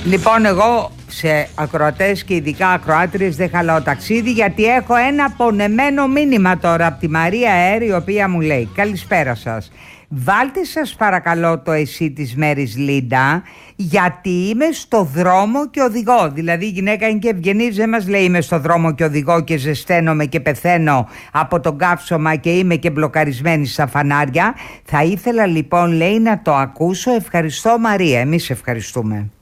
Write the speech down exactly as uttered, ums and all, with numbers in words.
Λοιπόν, εγώ σε ακροατές και ειδικά ακροάτριες δεν χαλάω ταξίδι, γιατί έχω ένα πονεμένο μήνυμα τώρα από τη Μαρία Έρη, η οποία μου λέει: καλησπέρα σας. Βάλτε σας παρακαλώ το εσύ της Μέρης Λίντα, γιατί είμαι στο δρόμο και οδηγώ. Δηλαδή η γυναίκα είναι και ευγενής, δεν μας λέει είμαι στο δρόμο και οδηγώ και ζεσταίνομαι και πεθαίνω από τον καύσωμα και είμαι και μπλοκαρισμένη στα φανάρια. Θα ήθελα λοιπόν, λέει, να το ακούσω. Ευχαριστώ Μαρία, εμείς ευχαριστούμε.